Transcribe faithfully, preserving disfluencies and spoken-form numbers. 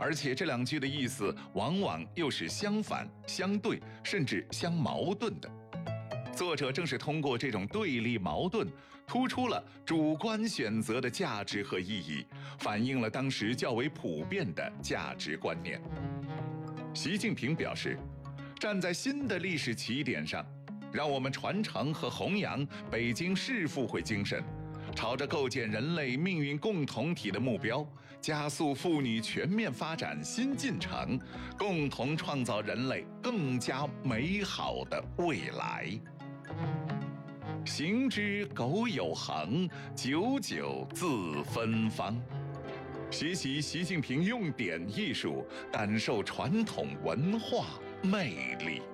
而且这两句的意思往往又是相反、相对，甚至相矛盾的。作者正是通过这种对立矛盾，突出了主观选择的价值和意义，反映了当时较为普遍的价值观念。习近平表示，站在新的历史起点上，让我们传承和弘扬北京市复会精神，朝着构建人类命运共同体的目标，加速妇女全面发展新进程，共同创造人类更加美好的未来。行之苟有恒，久久自芬芳。学习习近平用典艺术，感受传统文化魅力。